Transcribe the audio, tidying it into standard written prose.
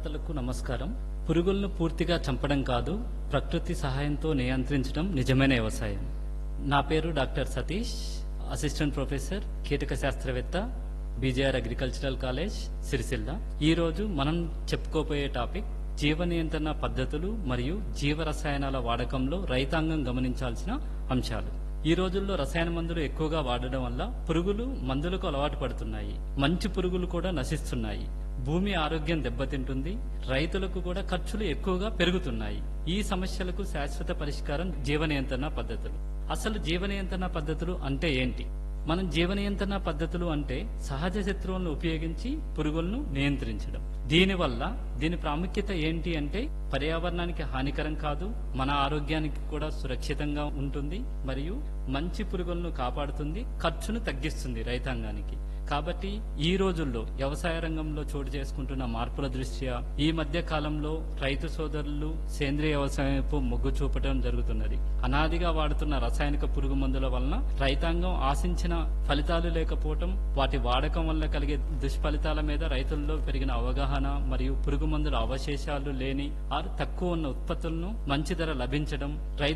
శ్రోతలకు నమస్కారం. పురుగులను పూర్తిగా చంపడం కాదు, ప్రకృతి సహాయంతో నియంత్రించడం నిజమైన వ్యవసాయం. నా పేరు డాక్టర్ సతీష్, అసిస్టెంట్ ప్రొఫెసర్ కీటక శాస్త్రవేత్త, బీజేఆర్ అగ్రికల్చరల్ కాలేజ్, సిరిసిల్ల. ఈ రోజు మనం చెప్పుకోబోయే టాపిక్ జీవ నియంత్రణ పద్ధతులు మరియు జీవ రసాయనాల వాడకంలో రైతాంగం గమనించాల్సిన అంశాలు. ఈ రోజుల్లో రసాయన మందులు ఎక్కువగా వాడడం వల్ల పురుగులు మందులకు అలవాటు పడుతున్నాయి. మంచి పురుగులు కూడా నశిస్తున్నాయి. భూమి ఆరోగ్యం దెబ్బతింటుంది. రైతులకు కూడా ఖర్చులు ఎక్కువగా పెరుగుతున్నాయి. ఈ సమస్యలకు శాశ్వత పరిష్కారం జీవ నియంత్రణ పద్ధతులు. అసలు జీవ నియంత్రణ పద్ధతులు అంటే ఏంటి? మనం జీవ నియంత్రణ పద్ధతులు అంటే సహజ శత్రువులను ఉపయోగించి పురుగులను నియంత్రించడం. దీని ప్రాముఖ్యత ఏంటి అంటే పర్యావరణానికి హానికరం కాదు, మన ఆరోగ్యానికి కూడా సురక్షితంగా ఉంటుంది, మరియు మంచి పురుగులను కాపాడుతుంది, ఖర్చును తగ్గిస్తుంది రైతాంగానికి. కాబట్టి ఈ రోజుల్లో వ్యవసాయ రంగంలో చోటు చేసుకుంటున్న మార్పుల దృష్ట్యా ఈ మధ్య కాలంలో రైతు సోదరులు సేంద్రియ వ్యవసాయం వైపు మొగ్గు చూపడం జరుగుతున్నది. అనాదిగా వాడుతున్న రసాయనిక పురుగు మందుల వలన రైతాంగం ఆశించిన ఫలితాలు లేకపోవటం, వాటి వాడకం వల్ల కలిగే దుష్ఫలితాల మీద రైతుల్లో పెరిగిన అవగాహన మరియు పురుగు మందుల అవశేషాలు లేని తక్కువ ఉన్న ఉత్పత్తులను మంచి ధర లభించడం,